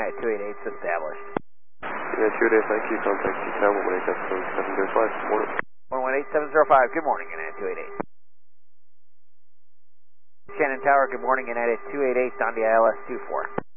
United 288's established. United 288, thank you. Contact T-Town 118705. Morning. 118705, good morning, United 288. Shannon Tower, good morning, United 288 on the ILS 24.